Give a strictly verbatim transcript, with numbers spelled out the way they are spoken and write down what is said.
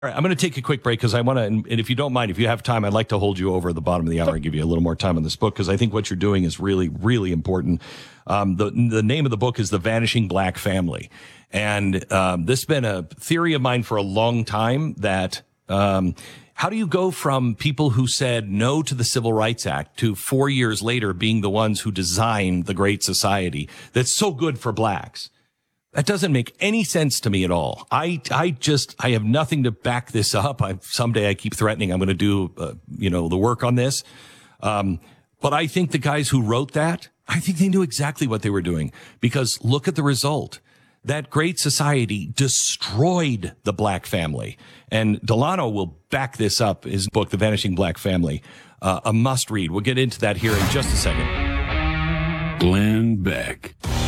All right, I'm going to take a quick break because I want to, and if you don't mind, if you have time, I'd like to hold you over the bottom of the hour and give you a little more time on this book because I think what you're doing is really, really important. Um, the the name of the book is The Vanishing Black Family, and um, this has been a theory of mine for a long time that um, how do you go from people who said no to the Civil Rights Act to four years later being the ones who designed the Great Society that's so good for blacks? That doesn't make any sense to me at all. I, I just, I have nothing to back this up. I, someday I keep threatening I'm going to do, uh, you know, the work on this. Um, but I think the guys who wrote that, I think they knew exactly what they were doing because look at the result. That Great Society destroyed the black family. And Delano will back this up, his book, The Vanishing Black Family, uh, a must read. We'll get into that here in just a second. Glenn Beck.